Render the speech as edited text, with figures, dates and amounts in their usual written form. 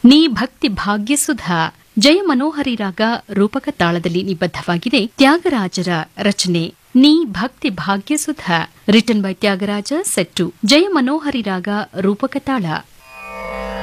ನೀ ಭಕ್ತಿ ಭಾಗ್ಯಸುಧಾ ಜಯ ಮನೋಹರಿ ರಾಗ ರೂಪಕ ತಾಳದಲ್ಲಿ ನಿಬದ್ಧವಾಗಿದೆ. ತ್ಯಾಗರಾಜರ ರಚನೆ ನೀ ಭಕ್ತಿ ಭಾಗ್ಯಸುಧಾ ರಿಟನ್ ಬೈ ತ್ಯಾಗರಾಜ ಸೆಟ್ಟು ಜಯ ಮನೋಹರಿ ರಾಗ ರೂಪಕ ತಾಳ.